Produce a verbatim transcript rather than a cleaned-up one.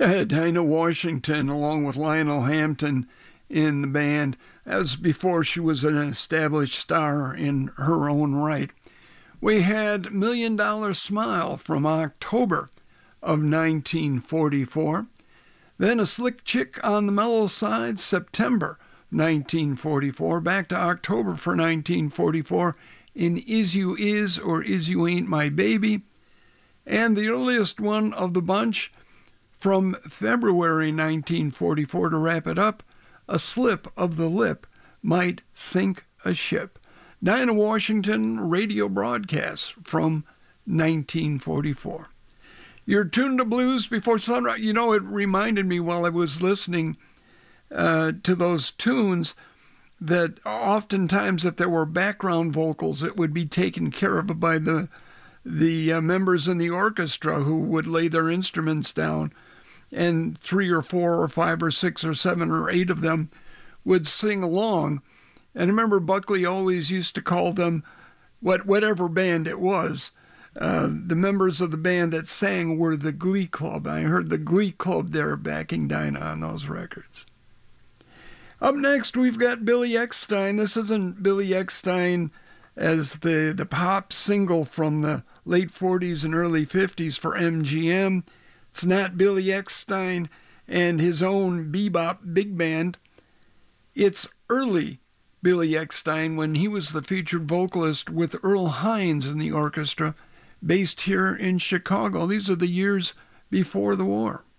Yeah, Dinah Washington, along with Lionel Hampton in the band. That was before she was an established star in her own right. We had Million Dollar Smile from October of nineteen forty-four. Then A Slick Chick on the Mellow Side, September nineteen forty-four. Back to October for nineteen forty-four in Is You Is or Is You Ain't My Baby. And the earliest one of the bunch from February nineteen forty-four to wrap it up, A Slip of the Lip Might Sink a Ship. Dinah Washington radio broadcast from nineteen forty-four. You're tuned to Blues Before Sunrise. You know, it reminded me while I was listening uh, to those tunes that oftentimes if there were background vocals, it would be taken care of by the the uh, members in the orchestra who would lay their instruments down, and three or four or five or six or seven or eight of them would sing along. And I remember Buckley always used to call them, what whatever band it was, uh, the members of the band that sang were the Glee Club. I heard the Glee Club there backing Dinah on those records. Up next, we've got Billy Eckstine. This isn't Billy Eckstine as the, the pop single from the late forties and early fifties for M G M. It's not Billy Eckstine and his own bebop big band. It's early Billy Eckstine when he was the featured vocalist with Earl Hines in the orchestra, based here in Chicago. These are the years before the war.